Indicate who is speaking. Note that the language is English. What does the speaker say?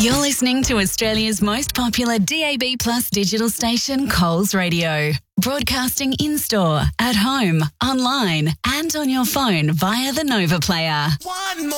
Speaker 1: You're listening to Australia's most popular DAB Plus digital station, Coles Radio. Broadcasting in-store, at home, online and on your phone via the Nova Player.
Speaker 2: One more.